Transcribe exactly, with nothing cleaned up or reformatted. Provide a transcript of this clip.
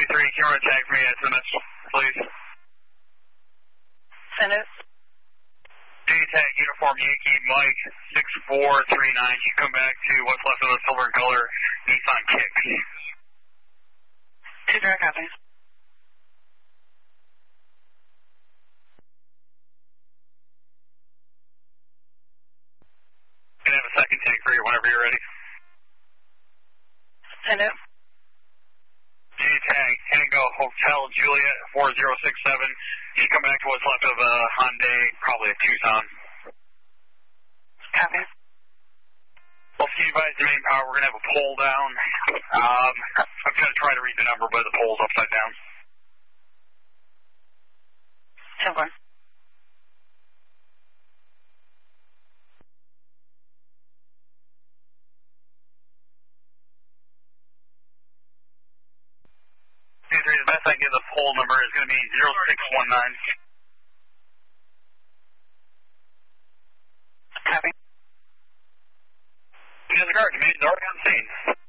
three, can you run a tag for me at S M S, please? Send it. J-Tag, uniform Yankee, Mike, six four three nine. You come back to what's left of the silver and color Nissan Kicks. Two direct copies. Can I have a second tag for you whenever you're ready? Send it. J-Tag, Tango, Hotel, Juliet, four zero six seven. You come back to what's left of a Hyundai, probably a Tucson. Copy. Well, see you guys the main power. We're going to have a pole down. Um, I'm going to try to read the number, but the pole's upside down. ten one. The best I can get the pole number is going to be zero six one nine. Copy. Disregard, you made it already on scene.